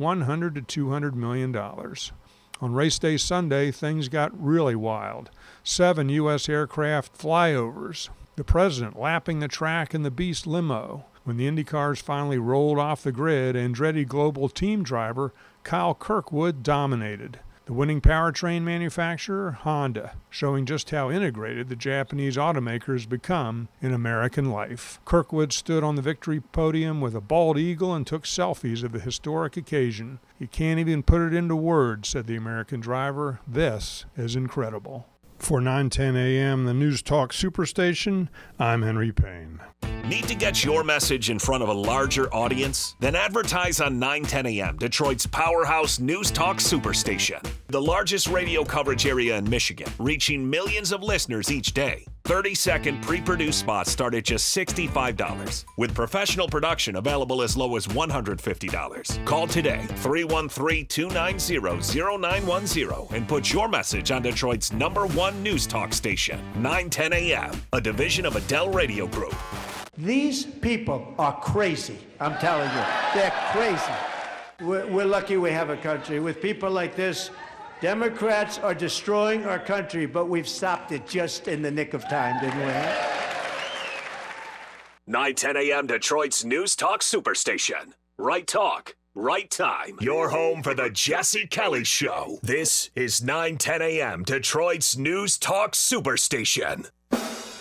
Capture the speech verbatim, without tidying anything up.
one hundred to two hundred million dollars. On race day Sunday, things got really wild. Seven U S aircraft flyovers. The president lapping the track in the Beast limo. When the Indy cars finally rolled off the grid, Andretti Global team driver Kyle Kirkwood dominated. The winning powertrain manufacturer, Honda, showing just how integrated the Japanese automakers become in American life. Kirkwood stood on the victory podium with a bald eagle and took selfies of the historic occasion. "You can't even put it into words," said the American driver. "This is incredible." For nine ten A M, the News Talk Superstation, I'm Henry Payne. Need to get your message in front of a larger audience? Then advertise on nine ten A M, Detroit's powerhouse News Talk Superstation. The largest radio coverage area in Michigan, reaching millions of listeners each day. thirty-second pre-produced spots start at just sixty-five dollars, with professional production available as low as one hundred fifty dollars. Call today, three one three, two nine zero, zero nine one zero, and put your message on Detroit's number one News Talk station, nine ten A M, a division of Adele Radio Group. These people are crazy, I'm telling you. They're crazy. We're, we're lucky we have a country. With people like this, Democrats are destroying our country, but we've stopped it just in the nick of time, didn't we? nine ten A M, Detroit's News Talk Superstation. Right talk, right time. Your home for the Jesse Kelly Show. This is nine ten A M, Detroit's News Talk Superstation.